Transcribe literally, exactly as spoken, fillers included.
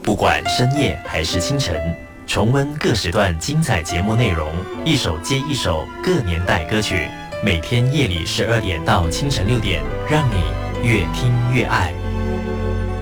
不管深夜还是清晨，重温各时段精彩节目内容，一首接一首各年代歌曲。每天夜里十二点到清晨六点，让你越听越爱。